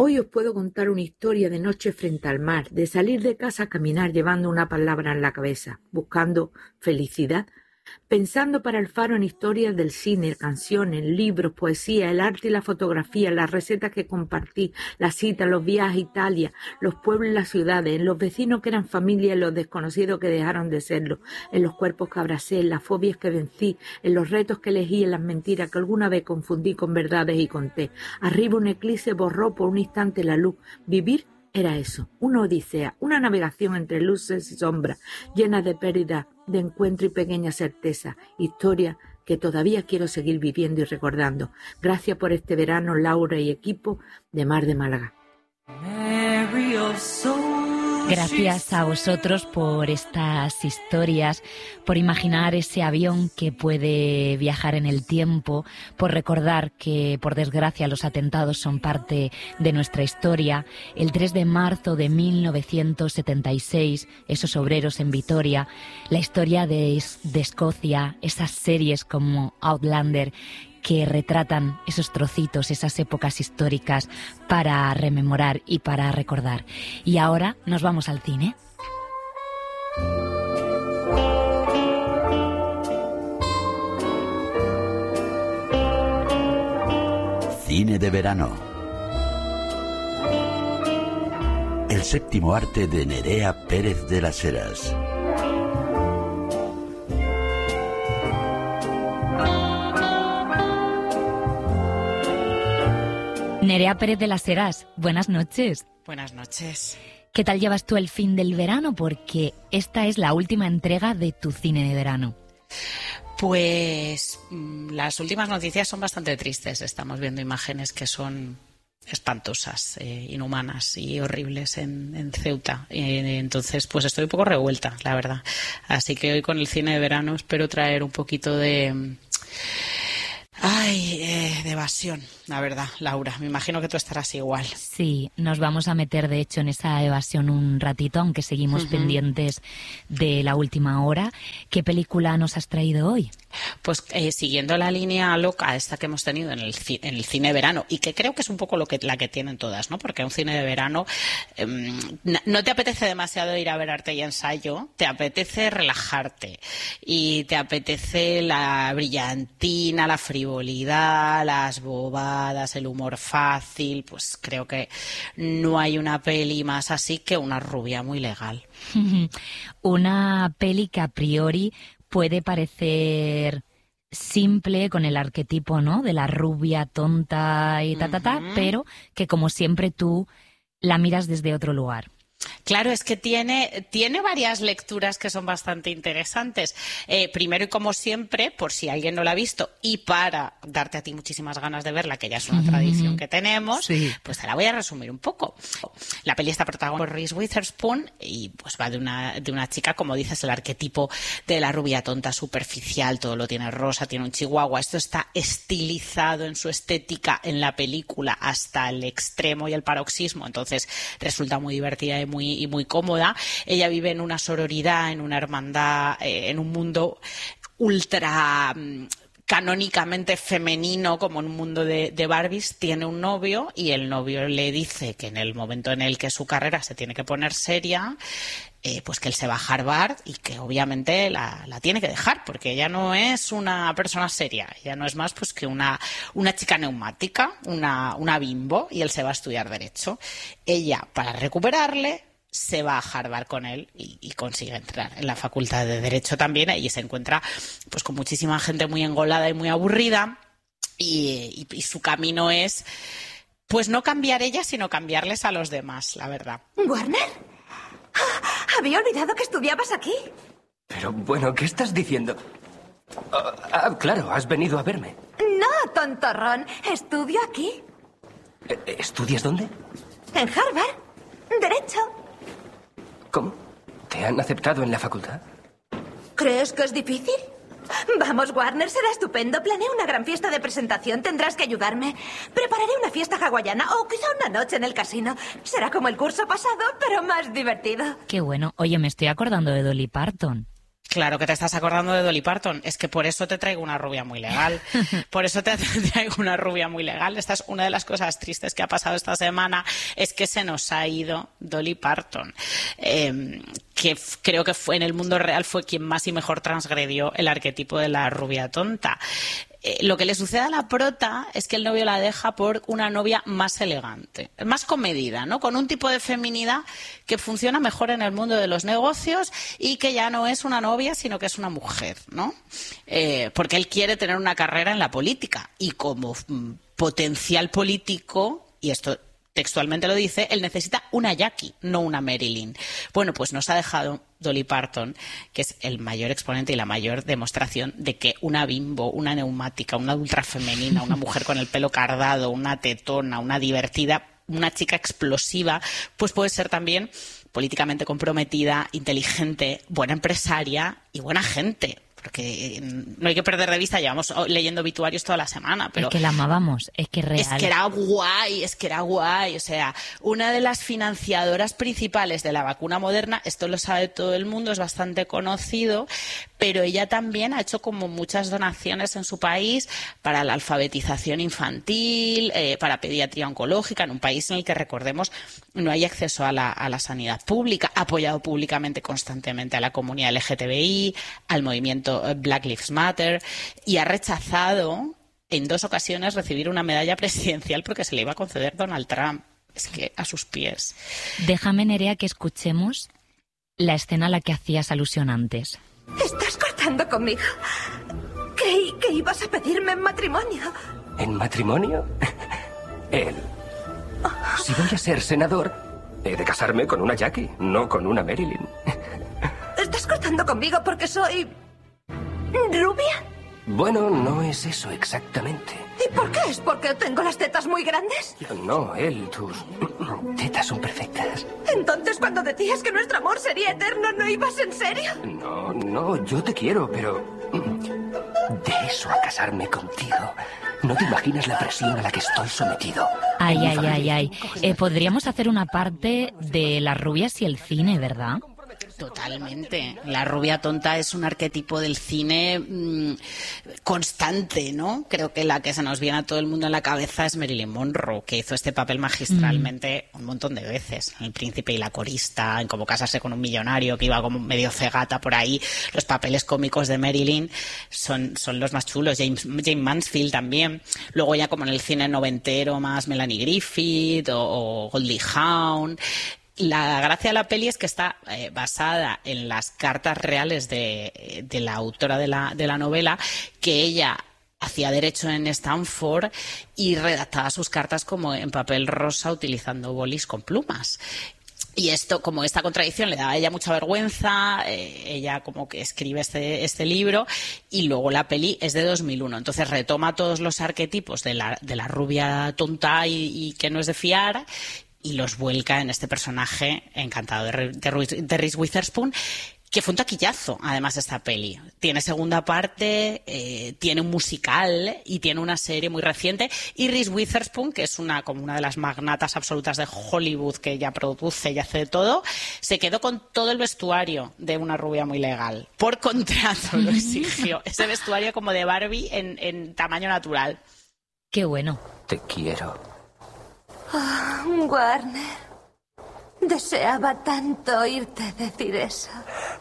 Hoy os puedo contar una historia de noche frente al mar, de salir de casa a caminar llevando una palabra en la cabeza, buscando felicidad, pensando para el Faro en historias del cine, canciones, libros, poesía, el arte y la fotografía, las recetas que compartí, las citas, los viajes a Italia, los pueblos y las ciudades, en los vecinos que eran familia, en los desconocidos que dejaron de serlo, en los cuerpos que abracé, en las fobias que vencí, en los retos que elegí, en las mentiras que alguna vez confundí con verdades y conté. Arriba un eclipse borró por un instante la luz. Vivir era eso, una odisea, una navegación entre luces y sombras, llena de pérdida, de encuentro y pequeña certeza, historia que todavía quiero seguir viviendo y recordando. Gracias por este verano, Laura y equipo de Mar de Málaga. Gracias a vosotros por estas historias, por imaginar ese avión que puede viajar en el tiempo, por recordar que, por desgracia, los atentados son parte de nuestra historia. El 3 de marzo de 1976, esos obreros en Vitoria, la historia de Escocia, esas series como Outlander, que retratan esos trocitos, esas épocas históricas para rememorar y para recordar. Y ahora nos vamos al cine. Cine de verano. El séptimo arte de Nerea Pérez de las Heras. Nerea Pérez de las Heras, buenas noches. Buenas noches. ¿Qué tal llevas tú el fin del verano? Porque esta es la última entrega de tu cine de verano. Pues las últimas noticias son bastante tristes. Estamos viendo imágenes que son espantosas, inhumanas y horribles en Ceuta. Entonces, pues estoy un poco revuelta, la verdad. Así que hoy con el cine de verano espero traer un poquito de evasión, la verdad, Laura. Me imagino que tú estarás igual. Sí, nos vamos a meter, de hecho, en esa evasión un ratito, aunque seguimos pendientes de la última hora. ¿Qué película nos has traído hoy? Pues siguiendo la línea loca esta que hemos tenido en el cine de verano, y que creo que es un poco la que tienen todas, ¿no? Porque un cine de verano no te apetece demasiado ir a ver arte y ensayo, te apetece relajarte y te apetece la brillantina, la frivolidad, las bobadas, el humor fácil. Pues creo que no hay una peli más así que Una rubia muy legal. Una peli que a priori puede parecer simple, con el arquetipo, ¿no?, de la rubia tonta y pero que, como siempre, tú la miras desde otro lugar. Claro, es que tiene varias lecturas que son bastante interesantes. Primero, y como siempre, por si alguien no la ha visto y para darte a ti muchísimas ganas de verla, que ya es una tradición que tenemos, sí, pues te la voy a resumir un poco. La peli está protagonizada por Reese Witherspoon y pues va de una chica, como dices, el arquetipo de la rubia tonta, superficial, todo lo tiene rosa, tiene un chihuahua. Esto está estilizado en su estética en la película hasta el extremo y el paroxismo, entonces resulta muy divertida y muy cómoda. Ella vive en una sororidad, en una hermandad, en un mundo ultra canónicamente femenino, como en un mundo de Barbies. Tiene un novio y el novio le dice que en el momento en el que su carrera se tiene que poner seria, pues que él se va a Harvard y que obviamente la tiene que dejar, porque ella no es una persona seria, ella no es más pues que una chica neumática, una bimbo, y él se va a estudiar Derecho. Ella, para recuperarle, se va a Harvard con él y consigue entrar en la facultad de Derecho también. Allí se encuentra pues con muchísima gente muy engolada y muy aburrida, y su camino es pues no cambiar ella, sino cambiarles a los demás, la verdad. ¿Warner? Había olvidado que estudiabas aquí. Pero bueno, ¿qué estás diciendo? Claro, has venido a verme. No, tontorrón, estudio aquí. ¿Estudias dónde? En Harvard. Derecho. ¿Cómo? ¿Te han aceptado en la facultad? ¿Crees que es difícil? Vamos, Warner, será estupendo. Planeé una gran fiesta de presentación. Tendrás que ayudarme. Prepararé una fiesta hawaiana o quizá una noche en el casino. Será como el curso pasado, pero más divertido. Qué bueno. Oye, me estoy acordando de Dolly Parton. Claro que te estás acordando de Dolly Parton. Es que por eso te traigo una rubia muy legal. Por eso te traigo una rubia muy legal. Esta es una de las cosas tristes que ha pasado esta semana, es que se nos ha ido Dolly Parton, que creo que en el mundo real fue quien más y mejor transgredió el arquetipo de la rubia tonta. Lo que le sucede a la prota es que el novio la deja por una novia más elegante, más comedida, ¿no? Con un tipo de feminidad que funciona mejor en el mundo de los negocios y que ya no es una novia, sino que es una mujer, ¿no? Porque él quiere tener una carrera en la política y como potencial político, y esto textualmente lo dice, él necesita una Jackie, no una Marilyn. Bueno, pues nos ha dejado Dolly Parton, que es el mayor exponente y la mayor demostración de que una bimbo, una neumática, una ultrafemenina, una mujer con el pelo cardado, una tetona, una divertida, una chica explosiva, pues puede ser también políticamente comprometida, inteligente, buena empresaria y buena gente. Porque no hay que perder de vista, llevamos leyendo obituarios toda la semana, pero... Es que la amábamos, es que real. Es que era guay, o sea, una de las financiadoras principales de la vacuna Moderna, esto lo sabe todo el mundo, es bastante conocido, pero ella también ha hecho como muchas donaciones en su país para la alfabetización infantil, para pediatría oncológica, en un país en el que, recordemos, no hay acceso a la sanidad pública, ha apoyado públicamente constantemente a la comunidad LGTBI, al movimiento Black Lives Matter, y ha rechazado en 2 ocasiones recibir una medalla presidencial porque se le iba a conceder Donald Trump. Es que a sus pies. Déjame, Nerea, que escuchemos la escena a la que hacías alusión antes. ¿Estás cortando conmigo? Creí que ibas a pedirme en matrimonio. ¿En matrimonio? Él. Si voy a ser senador, he de casarme con una Jackie, no con una Marilyn. ¿Estás cortando conmigo porque soy... rubia? Bueno, no es eso exactamente. ¿Y por qué? ¿Es porque tengo las tetas muy grandes? No, tus tetas son perfectas. Entonces, cuando decías que nuestro amor sería eterno, ¿no ibas en serio? No, yo te quiero, pero... de eso a casarme contigo... No te imaginas la presión a la que estoy sometido. Ay. Podríamos hacer una parte de las rubias y el cine, ¿verdad? Totalmente. La rubia tonta es un arquetipo del cine constante, ¿no? Creo que la que se nos viene a todo el mundo en la cabeza es Marilyn Monroe, que hizo este papel magistralmente un montón de veces. En El príncipe y la corista, en Cómo casarse con un millonario, que iba como medio cegata por ahí. Los papeles cómicos de Marilyn son los más chulos. Jane Mansfield también. Luego ya como en el cine noventero más Melanie Griffith o Goldie Hawn. La gracia de la peli es que está basada en las cartas reales de la autora de la novela, que ella hacía derecho en Stanford y redactaba sus cartas como en papel rosa utilizando bolis con plumas. Y esto, como esta contradicción le daba a ella mucha vergüenza, ella como que escribe este libro, y luego la peli es de 2001. Entonces retoma todos los arquetipos de la rubia tonta y que no es de fiar, y los vuelca en este personaje encantado de Reese Witherspoon, que fue un taquillazo, además, esta peli. Tiene segunda parte, tiene un musical y tiene una serie muy reciente. Y Reese Witherspoon, que es como una de las magnatas absolutas de Hollywood, que ella produce y hace de todo, se quedó con todo el vestuario de una rubia muy legal. Por contrato lo exigió. Ese vestuario como de Barbie en tamaño natural. Qué bueno. Te quiero. Warner, deseaba tanto oírte decir eso.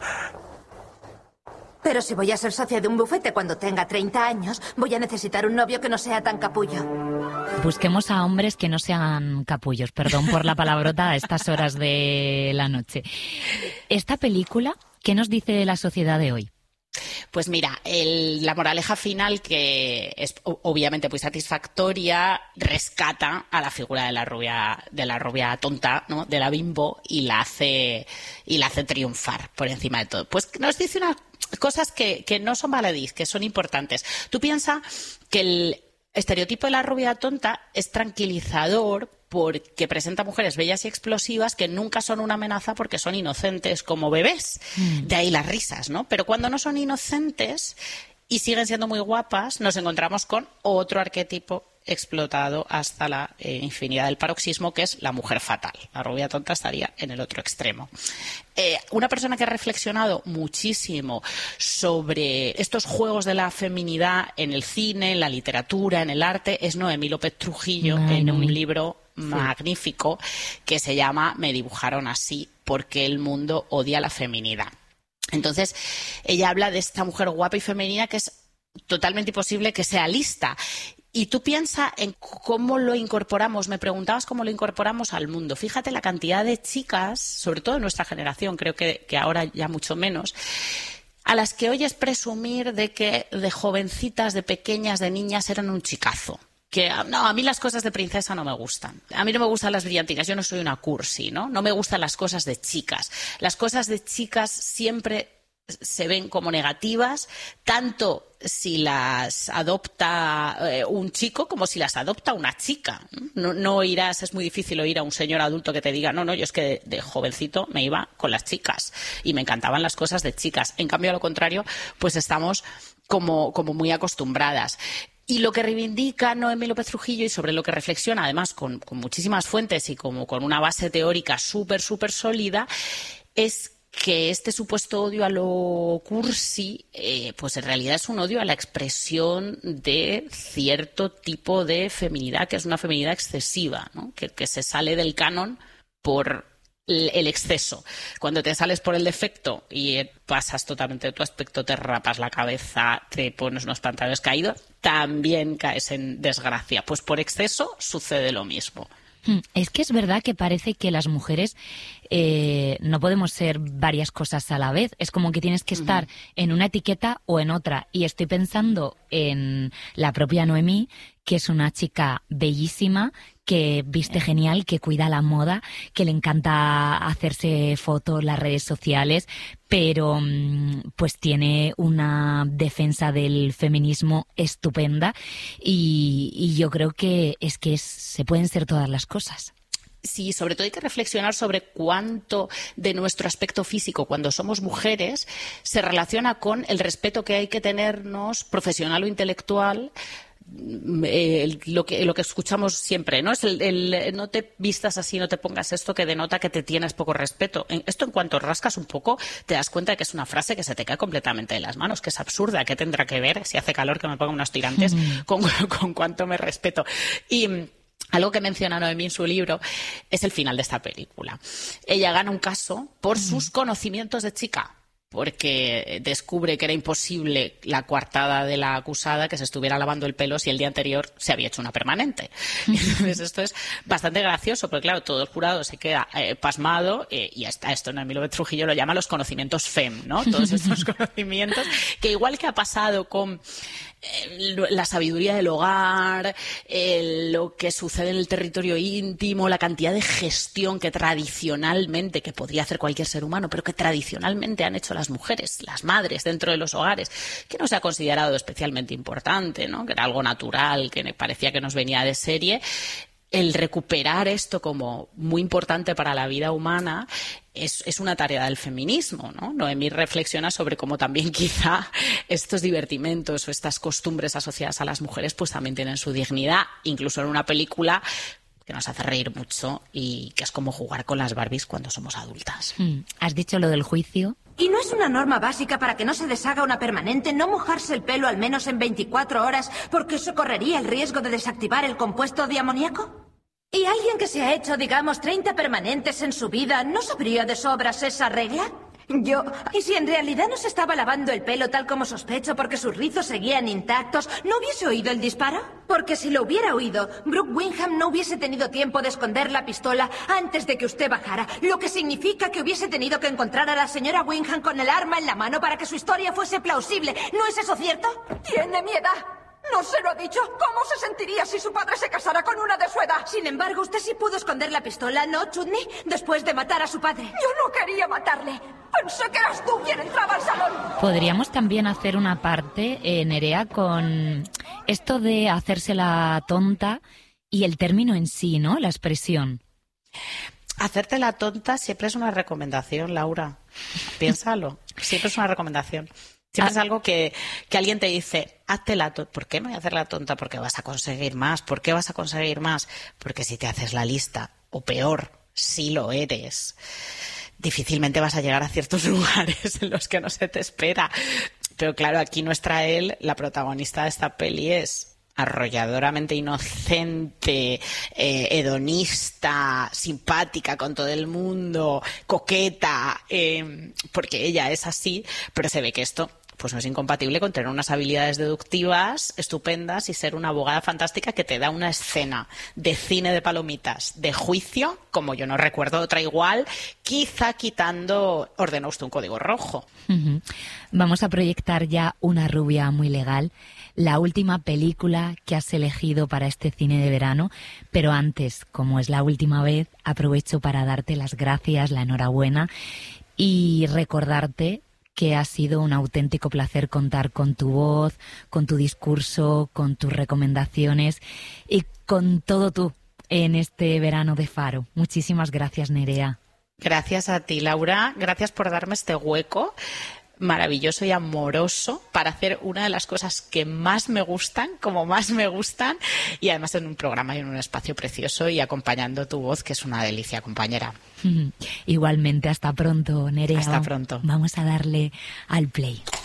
Pero si voy a ser socia de un bufete cuando tenga 30 años, voy a necesitar un novio que no sea tan capullo. Busquemos a hombres que no sean capullos, perdón por la palabrota a estas horas de la noche. Esta película, ¿qué nos dice de la sociedad de hoy? Pues mira, la moraleja final, que es obviamente muy satisfactoria, rescata a la figura de la rubia tonta, ¿no? De la bimbo, y la hace triunfar por encima de todo. Pues nos dice unas cosas que no son baladís, que son importantes. Tú piensas que el estereotipo de la rubia tonta es tranquilizador porque presenta mujeres bellas y explosivas que nunca son una amenaza porque son inocentes como bebés. De ahí las risas, ¿no? Pero cuando no son inocentes y siguen siendo muy guapas, nos encontramos con otro arquetipo explotado hasta la infinidad del paroxismo, que es la mujer fatal. La rubia tonta estaría en el otro extremo. Una persona que ha reflexionado muchísimo sobre estos juegos de la feminidad en el cine, en la literatura, en el arte, es Noemí López Trujillo, en un libro magnífico que se llama Me dibujaron así, porque el mundo odia la feminidad. Entonces, ella habla de esta mujer guapa y femenina que es totalmente imposible que sea lista. Y tú piensas en cómo lo incorporamos. Me preguntabas cómo lo incorporamos al mundo. Fíjate la cantidad de chicas, sobre todo en nuestra generación, creo que ahora ya mucho menos, a las que oyes presumir de que de jovencitas, de pequeñas, de niñas eran un chicazo. Que no, a mí las cosas de princesa no me gustan. A mí no me gustan las brillantinas, yo no soy una cursi, ¿no? No me gustan las cosas de chicas. Las cosas de chicas siempre se ven como negativas, tanto si las adopta un chico como si las adopta una chica. No irás, es muy difícil oír a un señor adulto que te diga, no, yo es que de jovencito me iba con las chicas y me encantaban las cosas de chicas. En cambio, a lo contrario, pues estamos como muy acostumbradas. Y lo que reivindica Noemí López Trujillo y sobre lo que reflexiona, además con muchísimas fuentes y como con una base teórica súper sólida, es que este supuesto odio a lo cursi, pues en realidad es un odio a la expresión de cierto tipo de feminidad, que es una feminidad excesiva, ¿no? Que se sale del canon por el exceso. Cuando te sales por el defecto y pasas totalmente de tu aspecto, te rapas la cabeza, te pones unos pantalones caídos, también caes en desgracia. Pues por exceso sucede lo mismo. Es que es verdad que parece que las mujeres no podemos ser varias cosas a la vez. Es como que tienes que estar en una etiqueta o en otra. Y estoy pensando en la propia Noemí, que es una chica bellísima, que viste genial, que cuida la moda, que le encanta hacerse fotos en las redes sociales, pero pues tiene una defensa del feminismo estupenda y yo creo que se pueden ser todas las cosas. Sí, sobre todo hay que reflexionar sobre cuánto de nuestro aspecto físico cuando somos mujeres se relaciona con el respeto que hay que tenernos profesional o intelectual. Lo que escuchamos siempre, ¿no? Es el no te vistas así, no te pongas esto, que denota que te tienes poco respeto. Esto, en cuanto rascas un poco, te das cuenta de que es una frase que se te cae completamente de las manos, que es absurda. ¿Qué tendrá que ver, si hace calor, que me ponga unos tirantes con cuánto me respeto? Y algo que menciona Noemí en su libro es el final de esta película. Ella gana un caso por sus conocimientos de chica, porque descubre que era imposible la coartada de la acusada que se estuviera lavando el pelo si el día anterior se había hecho una permanente. Entonces esto es bastante gracioso, porque claro, todo el jurado se queda pasmado y hasta esto Noemí López Trujillo lo llama los conocimientos FEM, ¿no? Todos estos conocimientos que, igual que ha pasado con la sabiduría del hogar, lo que sucede en el territorio íntimo, la cantidad de gestión que tradicionalmente, que podría hacer cualquier ser humano, pero que tradicionalmente han hecho las mujeres, las madres dentro de los hogares, que no se ha considerado especialmente importante, ¿no? Que era algo natural, que parecía que nos venía de serie. El recuperar esto como muy importante para la vida humana es una tarea del feminismo, ¿no? Noemí reflexiona sobre cómo también quizá estos divertimentos o estas costumbres asociadas a las mujeres pues también tienen su dignidad, incluso en una película que nos hace reír mucho y que es como jugar con las Barbies cuando somos adultas. ¿Has dicho lo del juicio? ¿Y no es una norma básica para que no se deshaga una permanente no mojarse el pelo al menos en 24 horas porque eso correría el riesgo de desactivar el compuesto de amoníaco? ¿Y alguien que se ha hecho, digamos, 30 permanentes en su vida no sabría de sobras esa regla? Yo... ¿Y si en realidad no se estaba lavando el pelo tal como sospecho porque sus rizos seguían intactos, no hubiese oído el disparo? Porque si lo hubiera oído, Brooke Wingham no hubiese tenido tiempo de esconder la pistola antes de que usted bajara, lo que significa que hubiese tenido que encontrar a la señora Wingham con el arma en la mano para que su historia fuese plausible. ¿No es eso cierto? Tiene mi edad. No se lo ha dicho. ¿Cómo se sentiría si su padre se casara con una de su edad? Sin embargo, usted sí pudo esconder la pistola, ¿no, Chutney? Después de matar a su padre. Yo no quería matarle. Pensé que eras tú quien entraba al salón. Podríamos también hacer una parte, Nerea, con esto de hacerse la tonta y el término en sí, ¿no? La expresión. Hacerte la tonta siempre es una recomendación, Laura. Piénsalo. Siempre es una recomendación. Siempre es algo que alguien te dice, hazte la tonta. ¿Por qué me voy a hacer la tonta? Porque vas a conseguir más. ¿Por qué vas a conseguir más? Porque si te haces la lista, o peor, si lo eres, difícilmente vas a llegar a ciertos lugares en los que no se te espera. Pero claro, aquí nuestra Elle, la protagonista de esta peli, es arrolladoramente inocente, hedonista, simpática con todo el mundo, coqueta, porque ella es así, pero se ve que esto pues no es incompatible con tener unas habilidades deductivas estupendas y ser una abogada fantástica que te da una escena de cine de palomitas, de juicio, como yo no recuerdo otra igual, quizá quitando Ordenó usted un código rojo. Uh-huh. Vamos a proyectar ya Una rubia muy legal, la última película que has elegido para este cine de verano, pero antes, como es la última vez, aprovecho para darte las gracias, la enhorabuena y recordarte que ha sido un auténtico placer contar con tu voz, con tu discurso, con tus recomendaciones y con todo tú en este verano de Faro. Muchísimas gracias, Nerea. Gracias a ti, Laura. Gracias por darme este hueco maravilloso y amoroso para hacer una de las cosas que más me gustan, como más me gustan, y además en un programa y en un espacio precioso y acompañando tu voz, que es una delicia, compañera. Igualmente, hasta pronto, Nerea. Hasta pronto. Vamos a darle al play.